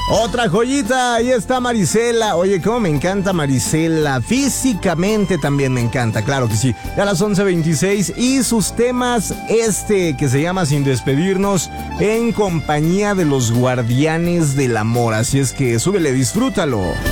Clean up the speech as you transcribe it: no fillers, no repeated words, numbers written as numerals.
Otra joyita, ahí está Marisela. Oye, cómo me encanta Marisela. Físicamente también me encanta, claro que sí. Ya a las 11:26 y sus temas que se llama Sin Despedirnos, en compañía de los Guardianes del Amor. Así es que súbele, disfrútalo.